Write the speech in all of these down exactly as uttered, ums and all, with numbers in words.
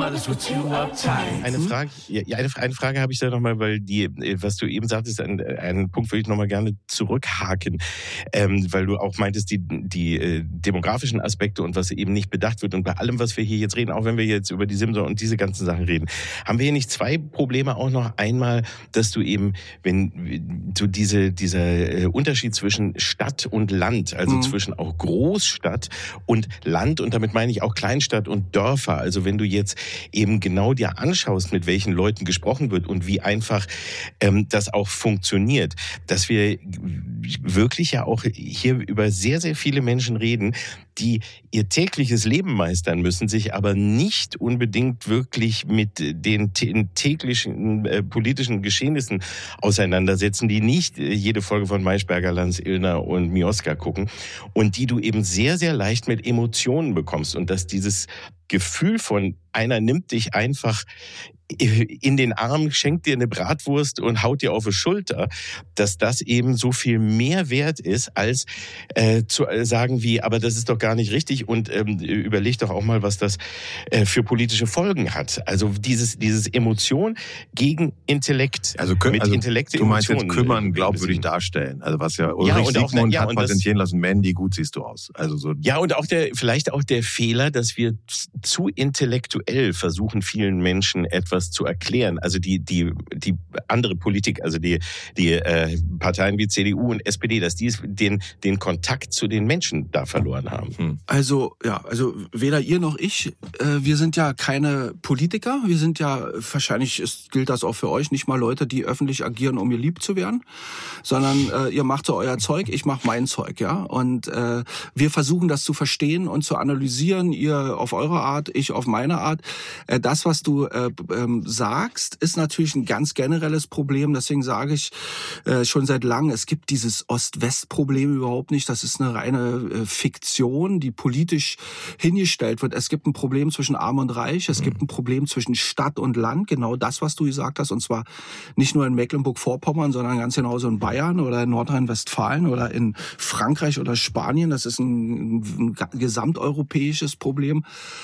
Eine Frage, ja, eine, eine Frage habe ich da nochmal, weil die, was du eben sagtest, einen, einen Punkt würde ich nochmal gerne zurückhaken, ähm, weil du auch meintest, die, die äh, demografischen Aspekte und was eben nicht bedacht wird und bei allem, was wir hier jetzt reden, auch wenn wir jetzt über die Simson und diese ganzen Sachen reden, haben wir hier nicht zwei Probleme auch noch? Einmal, dass du eben, wenn du diese, dieser Unterschied zwischen Stadt und Land, also mhm. zwischen auch Großstadt und Land, und damit meine ich auch Kleinstadt und Dörfer, also wenn du jetzt eben genau dir anschaust, mit welchen Leuten gesprochen wird und wie einfach ähm, das auch funktioniert, dass wir wirklich ja auch hier über sehr, sehr viele Menschen reden, die ihr tägliches Leben meistern müssen, sich aber nicht unbedingt wirklich mit den täglichen äh, politischen Geschehnissen auseinandersetzen, die nicht äh, jede Folge von Maischberger, Lanz, Illner und Mioska gucken und die du eben sehr, sehr leicht mit Emotionen bekommst, und dass dieses Gefühl von einer nimmt dich einfach in den Arm, schenkt dir eine Bratwurst und haut dir auf die Schulter, dass das eben so viel mehr wert ist, als äh, zu sagen wie, aber das ist doch gar nicht richtig, und ähm, überleg doch auch mal, was das äh, für politische Folgen hat. Also dieses dieses Emotion gegen Intellekt. Also, mit also Intellekt du meinst jetzt kümmern, glaubwürdig darstellen. Also was ja Ulrich ja, und Siegmund auch, ja, hat und patentieren lassen, Mandy, gut siehst du aus. Also so. Ja, und auch der, vielleicht auch der Fehler, dass wir zu intellektuell versuchen, vielen Menschen etwas zu erklären. Also die die die andere Politik, also die die äh, Parteien wie C D U und S P D, dass die den den Kontakt zu den Menschen da verloren haben. Hm. Also ja, also weder ihr noch ich, äh, wir sind ja keine Politiker. Wir sind ja, wahrscheinlich ist, gilt das auch für euch, nicht mal Leute, die öffentlich agieren, um geliebt zu werden, sondern äh, ihr macht so euer Zeug, ich mach mein Zeug, ja. Und äh, wir versuchen das zu verstehen und zu analysieren. Ihr auf eure Art, ich auf meine Art. Äh, das, was du äh, ähm, sagst, ist natürlich ein ganz generelles Problem. Deswegen sage ich äh, schon seit langem, es gibt dieses Ost-West-Problem überhaupt nicht. Das ist eine reine äh, Fiktion, die politisch hingestellt wird. Es gibt ein Problem zwischen Arm und Reich. Es mhm. gibt ein Problem zwischen Stadt und Land. Genau das, was du gesagt hast. Und zwar nicht nur in Mecklenburg-Vorpommern, sondern ganz genauso in Bayern oder in Nordrhein-Westfalen oder in Frankreich oder Spanien. Das ist ein, ein gesamteuropäisches Problem.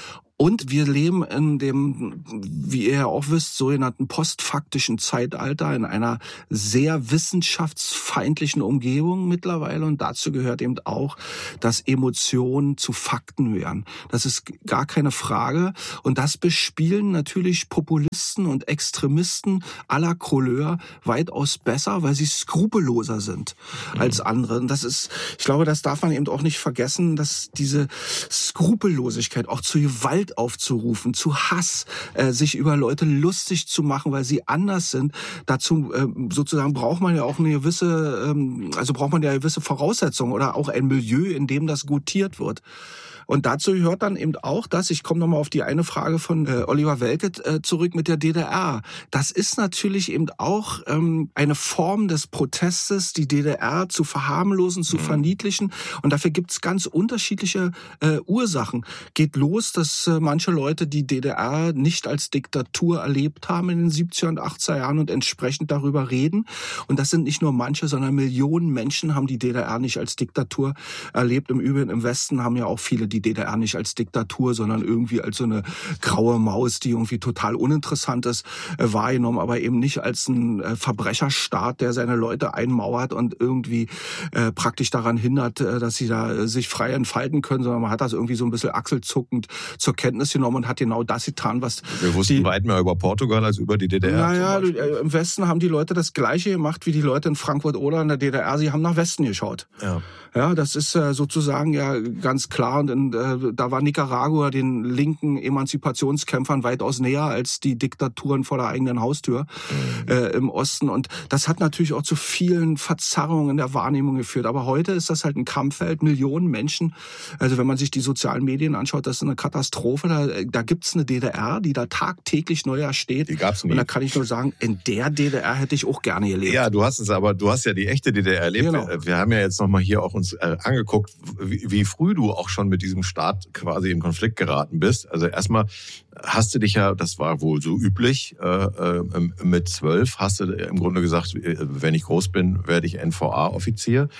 Und wir leben in dem, wie ihr ja auch wisst, sogenannten postfaktischen Zeitalter, in einer sehr wissenschaftsfeindlichen Umgebung mittlerweile. Und dazu gehört eben auch, dass Emotionen zu Fakten werden. Das ist gar keine Frage. Und das bespielen natürlich Populisten und Extremisten aller Couleur weitaus besser, weil sie skrupelloser sind mhm. als andere. Und das ist, ich glaube, das darf man eben auch nicht vergessen, dass diese Skrupellosigkeit auch zu Gewalt aufzurufen, zu Hass, äh, sich über Leute lustig zu machen, weil sie anders sind. Dazu äh, sozusagen braucht man ja auch eine gewisse, ähm, also braucht man ja gewisse Voraussetzungen oder auch ein Milieu, in dem das gutiert wird. Und dazu gehört dann eben auch das, ich komme nochmal auf die eine Frage von äh, Oliver Welke äh, zurück mit der D D R. Das ist natürlich eben auch ähm, eine Form des Protestes, die D D R zu verharmlosen, zu mhm. verniedlichen. Und dafür gibt's ganz unterschiedliche äh, Ursachen. Geht los, dass äh, manche Leute die D D R nicht als Diktatur erlebt haben in den siebziger und achtziger Jahren und entsprechend darüber reden. Und das sind nicht nur manche, sondern Millionen Menschen haben die D D R nicht als Diktatur erlebt. Im Übrigen im Westen haben ja auch viele die D D R nicht als Diktatur, sondern irgendwie als so eine graue Maus, die irgendwie total uninteressant ist, äh, wahrgenommen, aber eben nicht als ein äh, Verbrecherstaat, der seine Leute einmauert und irgendwie äh, praktisch daran hindert, äh, dass sie da äh, sich frei entfalten können, sondern man hat das irgendwie so ein bisschen achselzuckend zur Kenntnis genommen und hat genau das getan, was... Wir wussten die, weit mehr über Portugal als über die D D R. Naja, im Westen haben die Leute das Gleiche gemacht wie die Leute in Frankfurt oder in der D D R. Sie haben nach Westen geschaut. Ja. Ja, das ist äh, sozusagen ja ganz klar. Und in, äh, da war Nicaragua den linken Emanzipationskämpfern weitaus näher als die Diktaturen vor der eigenen Haustür mhm. äh, im Osten. Und das hat natürlich auch zu vielen Verzerrungen in der Wahrnehmung geführt. Aber heute ist das halt ein Kampffeld, Millionen Menschen. Also wenn man sich die sozialen Medien anschaut, das ist eine Katastrophe. Da, da gibt's eine D D R, die da tagtäglich neu entsteht. Die gab's nie. Und da kann ich nur sagen, in der D D R hätte ich auch gerne gelebt. Ja, du hast es aber, du hast ja die echte D D R erlebt. Genau. Wir, wir haben ja jetzt nochmal hier auch uns äh, angeguckt, wie, wie früh du auch schon mit diesem Staat quasi in Konflikt geraten bist. Also erstmal hast du dich ja, das war wohl so üblich, äh, äh, mit zwölf hast du im Grunde gesagt, wenn ich groß bin, werde ich N V A-Offizier.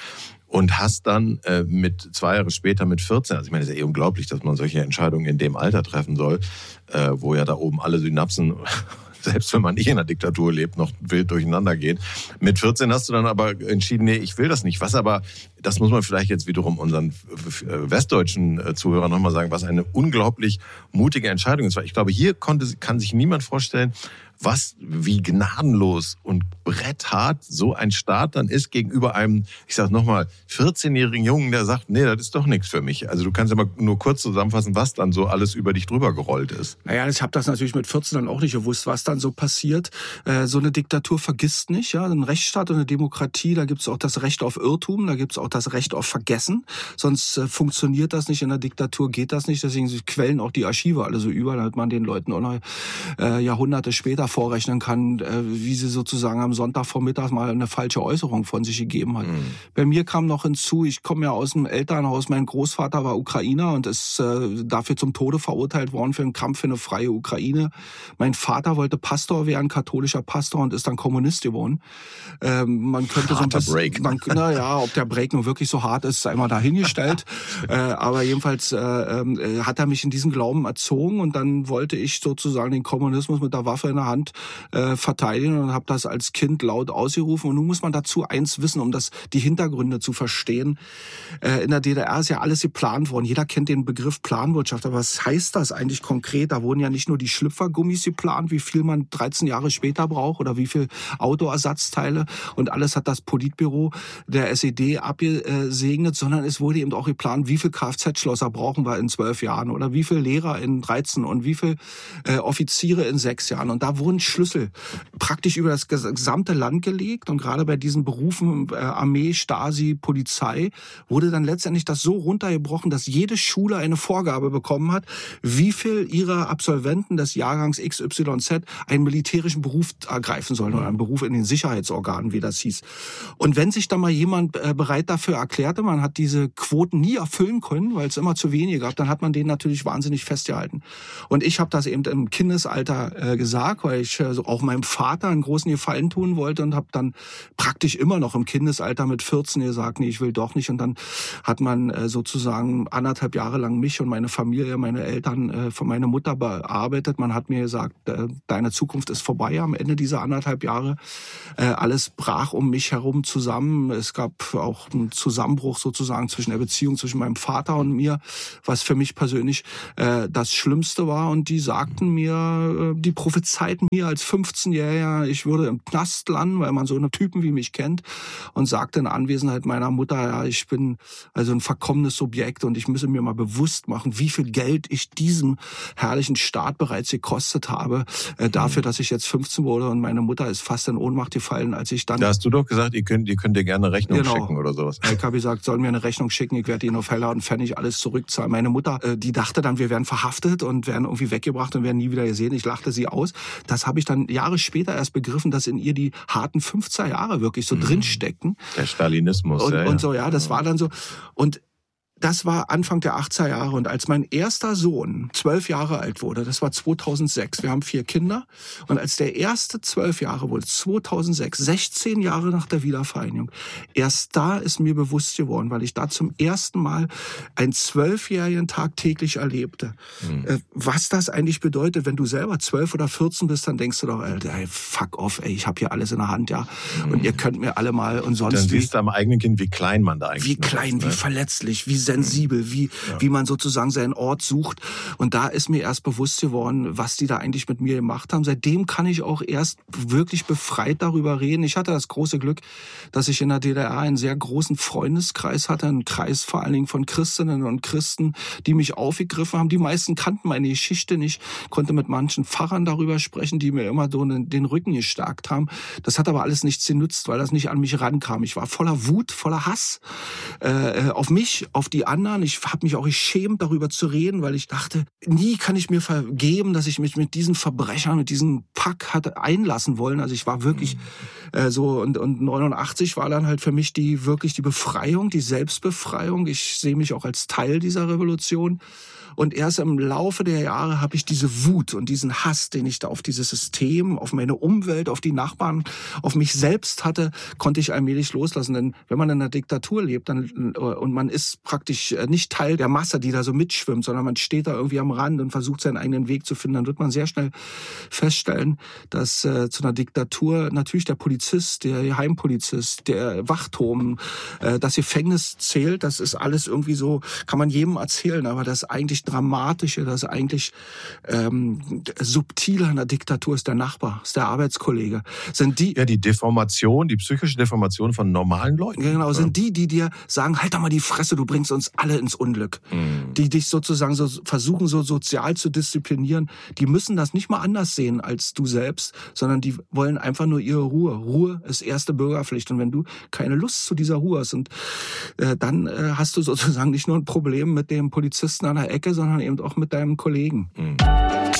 und hast dann äh, mit zwei Jahre später mit vierzehn, also ich meine, es ist ja eh unglaublich, dass man solche Entscheidungen in dem Alter treffen soll, äh, wo ja da oben alle Synapsen, selbst wenn man nicht in einer Diktatur lebt, noch wild durcheinander gehen. Mit vierzehn hast du dann aber entschieden, nee, ich will das nicht. Was aber, das muss man vielleicht jetzt wiederum unseren westdeutschen Zuhörern nochmal sagen, was eine unglaublich mutige Entscheidung ist. Weil ich glaube, hier konnte, kann sich niemand vorstellen, was, wie gnadenlos und bretthart so ein Staat dann ist gegenüber einem, ich sag nochmal, vierzehnjährigen Jungen, der sagt, nee, das ist doch nichts für mich. Also du kannst ja mal nur kurz zusammenfassen, was dann so alles über dich drüber gerollt ist. Naja, ich habe das natürlich mit vierzehn dann auch nicht gewusst, was dann so passiert. Äh, so eine Diktatur vergisst nicht, ja, ein Rechtsstaat und eine Demokratie, da gibt's auch das Recht auf Irrtum, da gibt's auch das Recht auf Vergessen, sonst äh, funktioniert das nicht, in der Diktatur geht das nicht, deswegen quellen auch die Archive alle so über, damit man den Leuten auch noch äh, Jahrhunderte später vorrechnen kann, äh, wie sie sozusagen am Sonntagvormittag mal eine falsche Äußerung von sich gegeben hat. Mhm. Bei mir kam noch hinzu, ich komme ja aus dem Elternhaus, mein Großvater war Ukrainer und ist äh, dafür zum Tode verurteilt worden für einen Kampf für eine freie Ukraine. Mein Vater wollte Pastor werden, katholischer Pastor, und ist dann Kommunist geworden. Ähm, man könnte Harter so ein bisschen, Break. man, naja, ob der Break nun wirklich so hart ist, sei mal dahingestellt. äh, aber jedenfalls äh, äh, hat er mich in diesen Glauben erzogen und dann wollte ich sozusagen den Kommunismus mit der Waffe in der Hand äh, verteidigen und habe das als Kind laut ausgerufen. Und nun muss man dazu eins wissen, um das die Hintergründe zu verstehen. Äh, in der D D R ist ja alles geplant worden. Jeder kennt den Begriff Planwirtschaft. Aber was heißt das eigentlich konkret? Da wurden ja nicht nur die Schlüpfergummis geplant, wie viel man dreizehn Jahre später braucht oder wie viel Autoersatzteile. Und alles hat das Politbüro der S E D abgesegnet, sondern es wurde eben auch geplant, wie viel Kfz-Schlosser brauchen wir in zwölf Jahren oder wie viel Lehrer in dreizehn und wie viel äh, Offiziere in sechs Jahren. Und da wurden Schlüssel praktisch über das gesamte Land gelegt. Und gerade bei diesen Berufen äh, Armee, Stasi, Polizei wurde dann letztendlich das so runtergebrochen, dass jede Schule eine Vorgabe bekommen hat, wie viel ihrer Absolventen des Jahrgangs X Y Z einen militärischen Beruf ergreifen sollen oder einen Beruf in den Sicherheitsorganen, wie das hieß. Und wenn sich da mal jemand äh, bereit dafür erklärte, man hat diese Quoten nie erfüllen können, weil es immer zu wenige gab, dann hat man den natürlich wahnsinnig festgehalten. Und ich habe das eben im Kindesalter äh, gesagt, weil ich äh, so auch meinem Vater einen großen Gefallen tun wollte und habe dann praktisch immer noch im Kindesalter mit vierzehn gesagt, nee, ich will doch nicht. Und dann hat man äh, sozusagen anderthalb Jahre lang mich und meine Familie, meine Eltern äh, von meiner Mutter bearbeitet. Man hat mir gesagt, äh, deine Zukunft ist vorbei am Ende dieser anderthalb Jahre. Äh, alles brach um mich herum zusammen. Es gab auch einen Zusammenbruch sozusagen zwischen der Beziehung zwischen meinem Vater und mir, was für mich persönlich äh, das Schlimmste war. Und die sagten mir, äh, die prophezeiten mir als fünfzehnjähriger, ich würde im Knast landen, weil man so eine Typen wie mich kennt, und sagte in Anwesenheit meiner Mutter, ja, ich bin also ein verkommenes Subjekt und ich müsse mir mal bewusst machen, wie viel Geld ich diesem herrlichen Staat bereits gekostet habe, äh, dafür, dass ich jetzt fünfzehn wurde, und meine Mutter ist fast in Ohnmacht gefallen, als ich dann... Da hast du doch gesagt, ihr könnt, ihr könnt dir gerne eine Rechnung genau. schicken oder sowas. Ich habe gesagt, sollen mir eine Rechnung schicken, ich werde ihnen auf Heller und Pfennig alles zurückzahlen. Meine Mutter, äh, die dachte dann, wir werden verhaftet und werden irgendwie weggebracht und werden nie wieder gesehen. Ich lachte sie aus. Das habe ich dann Jahre später erst begriffen, dass in ihr die harten fünfzehn Jahre wirklich so mhm. drin stecken. Der Stalinismus. Und, ja, ja. und so, ja, das war dann so. Und das war Anfang der achtziger Jahre. Und als mein erster Sohn zwölf Jahre alt wurde, das war zweitausendsechs, wir haben vier Kinder, und als der erste zwölf Jahre wurde, zweitausendsechs, sechzehn Jahre nach der Wiedervereinigung, erst da ist mir bewusst geworden, weil ich da zum ersten Mal einen zwölfjährigen tagtäglich erlebte, mhm. was das eigentlich bedeutet. Wenn du selber zwölf oder vierzehn bist, dann denkst du doch, ey, fuck off, ey, ich habe hier alles in der Hand, ja, mhm. und ihr könnt mir alle mal und sonst. Dann siehst du am eigenen Kind, wie klein man da eigentlich ist. Wie klein, ist, ne? Wie verletzlich, wie sensibel, wie, ja. wie man sozusagen seinen Ort sucht. Und da ist mir erst bewusst geworden, was die da eigentlich mit mir gemacht haben. Seitdem kann ich auch erst wirklich befreit darüber reden. Ich hatte das große Glück, dass ich in der D D R einen sehr großen Freundeskreis hatte, einen Kreis vor allen Dingen von Christinnen und Christen, die mich aufgegriffen haben. Die meisten kannten meine Geschichte nicht, konnte mit manchen Pfarrern darüber sprechen, die mir immer so den Rücken gestärkt haben. Das hat aber alles nichts genützt, weil das nicht an mich rankam. Ich war voller Wut, voller Hass äh, auf mich, auf die anderen. Ich habe mich auch geschämt, darüber zu reden, weil ich dachte, nie kann ich mir vergeben, dass ich mich mit diesen Verbrechern, mit diesem Pack hatte einlassen wollen. Also ich war wirklich mhm. äh, so, und, und neunundachtzig war dann halt für mich die wirklich die Befreiung, die Selbstbefreiung. Ich sehe mich auch als Teil dieser Revolution. Und erst im Laufe der Jahre habe ich diese Wut und diesen Hass, den ich da auf dieses System, auf meine Umwelt, auf die Nachbarn, auf mich selbst hatte, konnte ich allmählich loslassen. Denn wenn man in einer Diktatur lebt dann, und man ist praktisch nicht Teil der Masse, die da so mitschwimmt, sondern man steht da irgendwie am Rand und versucht seinen eigenen Weg zu finden, dann wird man sehr schnell feststellen, dass äh, zu einer Diktatur natürlich der Polizist, der Heimpolizist, der Wachturm, äh, das Gefängnis zählt. Das ist alles irgendwie so, kann man jedem erzählen, aber das eigentlich Dramatische, das eigentlich ähm, subtile an der Diktatur ist der Nachbar, ist der Arbeitskollege. Sind die ja, die Deformation, die psychische Deformation von normalen Leuten. Genau, sind die, die dir sagen, halt doch mal die Fresse, du bringst uns alle ins Unglück. Mhm. Die dich sozusagen so versuchen, so sozial zu disziplinieren. Die müssen das nicht mal anders sehen als du selbst, sondern die wollen einfach nur ihre Ruhe. Ruhe ist erste Bürgerpflicht. Und wenn du keine Lust zu dieser Ruhe hast, und äh, dann äh, hast du sozusagen nicht nur ein Problem mit dem Polizisten an der Ecke, sondern eben auch mit deinem Kollegen. Mhm.